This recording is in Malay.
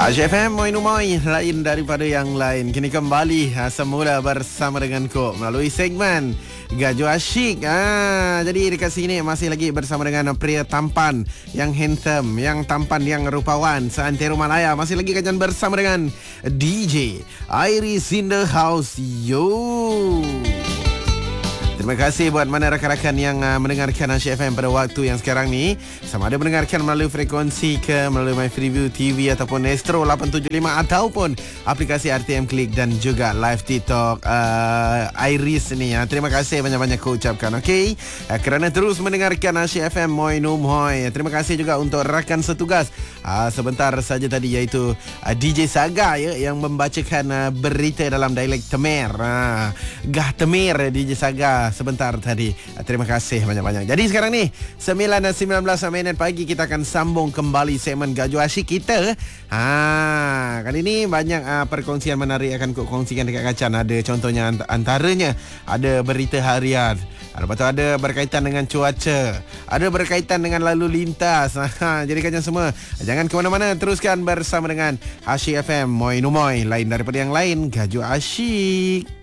HFM Moin lain daripada yang lain. Kini kembali semula bersama dengan Ko melalui segmen Gaju Asyik. Jadi dekat sini masih lagi bersama dengan pria tampan, yang handsome, yang tampan, yang rupawan seantero Malaya. Masih lagi kajian bersama dengan DJ Iris in the house. Yo. Terima kasih buat mana rakan-rakan yang mendengarkan Asyik FM pada waktu yang sekarang ni. Sama ada mendengarkan melalui frekuensi ke melalui My Freeview TV ataupun Astro 875 ataupun aplikasi RTM Klik dan juga live TikTok Iris ni. Terima kasih banyak-banyak aku ucapkan, okey? Kerana terus mendengarkan Asyik FM Moin. Terima kasih juga untuk rakan setugas sebentar saja tadi, iaitu DJ Saga ya, yang membacakan berita dalam dialek Temer. Gah Temer DJ Saga sebentar tadi. Terima kasih banyak-banyak. Jadi sekarang ni 9.19 minit pagi, kita akan sambung kembali segmen Gaju Asyik kita. Kali ni banyak perkongsian menarik akan kongsikan dekat Kacan. Ada contohnya antaranya ada berita harian. Lepas tu ada berkaitan dengan cuaca, ada berkaitan dengan lalu lintas. Jadi kajian semua, jangan ke mana-mana, teruskan bersama dengan Asyik FM Moin lain daripada yang lain, Gaju Asyik.